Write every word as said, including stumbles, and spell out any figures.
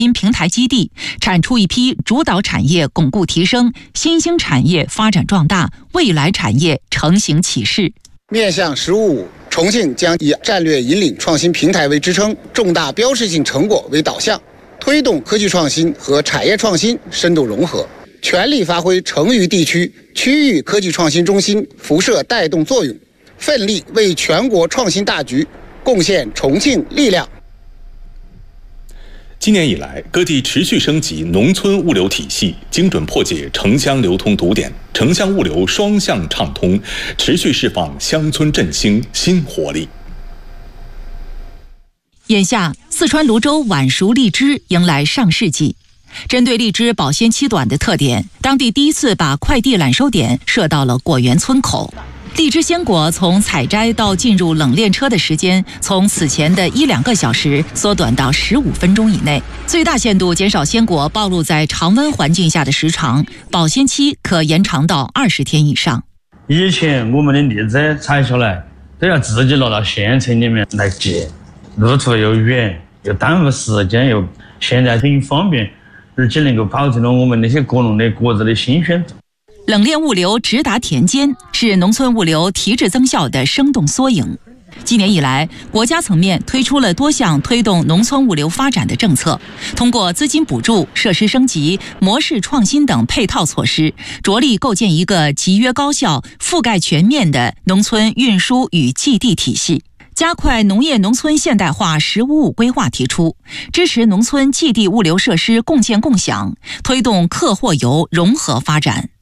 因平台基地，产出一批主导产业巩固提升，新兴产业发展壮大，未来产业成型起势。 面向“十五五”，重庆将以战略引领创新平台为支撑，重大标志性成果为导向，推动科技创新和产业创新深度融合，全力发挥成渝地区区域科技创新中心辐射带动作用，奋力为全国创新大局贡献重庆力量。 今年以来，各地持续升级农村物流体系，精准破解城乡流通堵点，城乡物流双向畅通，持续释放乡村振兴新活力。 眼下，四川泸州晚熟荔枝迎来上市季。针对荔枝保鲜期短的特点，当地第一次把快递揽收点设到了果园村口。荔枝鲜果从采摘到进入冷链车的时间，从此前的一两个小时缩短到十五分钟以内，最大限度减少鲜果暴露在常温环境下的时长，保鲜期可延长到二十天以上。 以前我们的荔枝采下来都要自己落到县城里面来寄，路途又远，又耽误时间，又现在很方便，而且能够保证了我们那些果农的果子的新鲜度。 冷链物流直达田间，是农村物流提质增效的生动缩影。今年以来，国家层面推出了多项推动农村物流发展的政策，通过资金补助、设施升级、模式创新等配套措施，着力构建一个集约高效、覆盖全面的农村运输与寄递体系。加快农业农村现代化“十五五”规划提出，支持农村寄递物流设施共建共享，推动客货游融合发展。